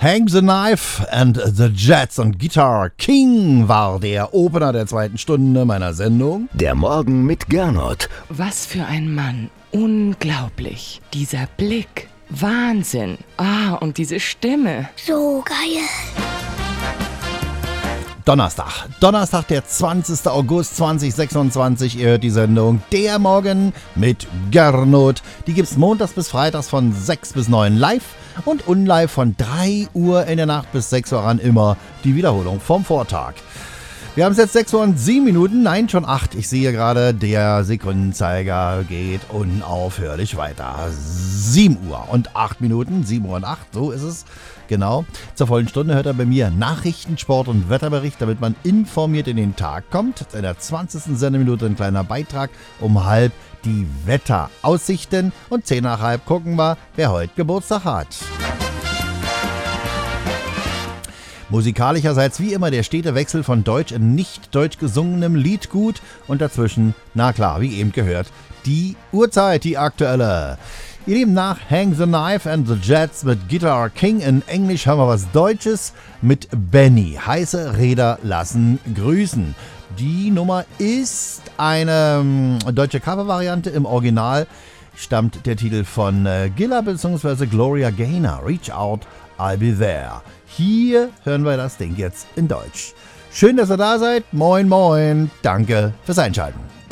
Hang the Knife and the Jets und Guitar King war der Opener der zweiten Stunde meiner Sendung. Der Morgen mit Gernot. Was für ein Mann. Unglaublich. Dieser Blick. Wahnsinn. Und diese Stimme. So geil. Donnerstag, der 20. August 2026. Ihr hört die Sendung Der Morgen mit Gernot. Die gibt's montags bis freitags von 6 bis 9 live und unlive von 3 Uhr in der Nacht bis 6 Uhr ran. Immer die Wiederholung vom Vortag. Wir haben es jetzt 6 Uhr und 7 Minuten, nein schon 8. Ich sehe gerade, der Sekundenzeiger geht unaufhörlich weiter. 7 Uhr und 8 Minuten, 7 Uhr und 8, so ist es. Genau, zur vollen Stunde hört er bei mir Nachrichten, Sport und Wetterbericht, damit man informiert in den Tag kommt. In der 20. Sendeminute ein kleiner Beitrag, um halb die Wetteraussichten und 10 nach halb gucken wir, wer heute Geburtstag hat. Musikalischerseits wie immer der stete Wechsel von deutsch in nicht deutsch gesungenem Liedgut und dazwischen, na klar, wie eben gehört, die Uhrzeit, die aktuelle. Ihr Lieben, nach Hang the Knife and the Jets mit Guitar King in Englisch haben wir was Deutsches mit Benny. Heiße Räder lassen grüßen. Die Nummer ist eine deutsche Covervariante. Im Original stammt der Titel von Gilla bzw. Gloria Gaynor. Reach out, I'll be there. Hier hören wir das Ding jetzt in Deutsch. Schön, dass ihr da seid. Moin, moin. Danke fürs Einschalten.